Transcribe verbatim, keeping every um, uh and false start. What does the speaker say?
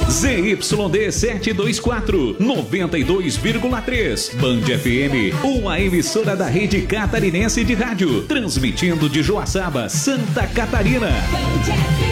Z Y D setecentos e vinte e quatro, noventa e dois vírgula três. Band F M, uma emissora da rede catarinense de rádio, transmitindo de Joaçaba, Santa Catarina.